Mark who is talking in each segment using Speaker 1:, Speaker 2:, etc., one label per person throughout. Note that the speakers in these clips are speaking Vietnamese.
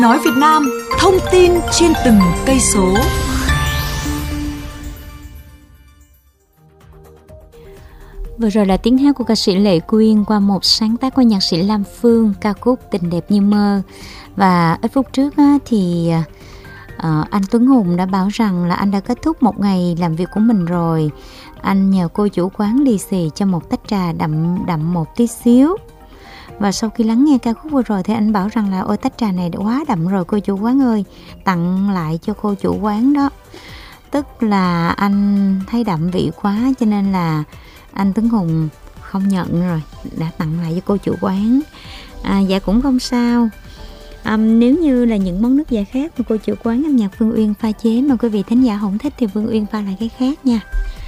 Speaker 1: Nói Việt Nam, thông tin trên từng cây số.
Speaker 2: Vừa rồi là tiếng hát của ca sĩ Lệ Quyên qua một sáng tác của nhạc sĩ Lam Phương, ca khúc Tình Đẹp Như Mơ. Và ít phút trước thì anh Tuấn Hùng đã bảo rằng là anh đã kết thúc một ngày làm việc của mình rồi. Anh nhờ cô chủ quán lì xì cho một tách trà đậm một tí xíu. Và sau khi lắng nghe ca khúc vừa rồi thì anh bảo rằng là ôi tách trà này đã quá đậm rồi cô chủ quán ơi, tặng lại cho cô chủ quán đó. Tức là anh thấy đậm vị quá cho nên là anh Tuấn Hùng không nhận rồi, đã tặng lại cho cô chủ quán. Dạ cũng không sao. Nếu như là những món nước giải khác mà cô chủ quán âm nhạc Phương Uyên pha chế mà quý vị thính giả không thích thì Phương Uyên pha lại cái khác nha.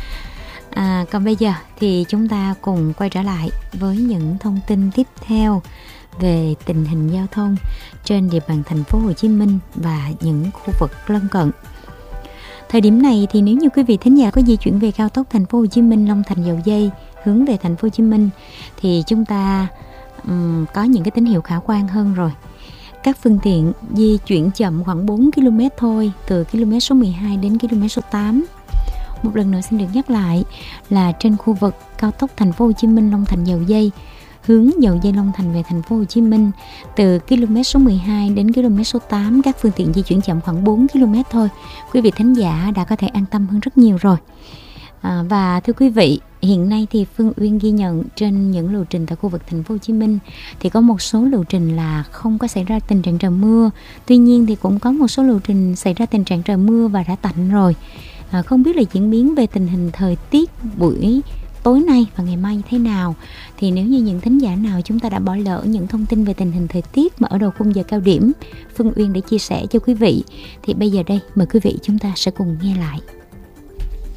Speaker 2: Còn bây giờ thì chúng ta cùng quay trở lại với những thông tin tiếp theo về tình hình giao thông trên địa bàn thành phố Hồ Chí Minh và những khu vực lân cận. Thời điểm này thì nếu như quý vị thính giả có di chuyển về cao tốc thành phố Hồ Chí Minh Long Thành Dầu Giây hướng về thành phố Hồ Chí Minh thì chúng ta có những cái tín hiệu khả quan hơn rồi. Các phương tiện di chuyển chậm khoảng 4 km thôi, từ km số 12 đến km số 8. Một lần nữa xin được nhắc lại là trên khu vực cao tốc thành phố Hồ Chí Minh Long Thành Dầu Giây hướng Dầu Giây Long Thành về thành phố Hồ Chí Minh từ km số 12 đến km số 8 các phương tiện di chuyển chậm khoảng 4 km thôi. Quý vị thính giả đã có thể an tâm hơn rất nhiều rồi. Và thưa quý vị, hiện nay thì Phương Uyên ghi nhận trên những lộ trình tại khu vực thành phố Hồ Chí Minh thì có một số lộ trình là không có xảy ra tình trạng trời mưa. Tuy nhiên thì cũng có một số lộ trình xảy ra tình trạng trời mưa và đã tạnh rồi. Không biết là diễn biến về tình hình thời tiết buổi tối nay và ngày mai như thế nào. Thì nếu như những thính giả nào chúng ta đã bỏ lỡ những thông tin về tình hình thời tiết mà ở đầu khung giờ cao điểm Phương Uyên đã chia sẻ cho quý vị thì bây giờ đây mời quý vị chúng ta sẽ cùng nghe lại.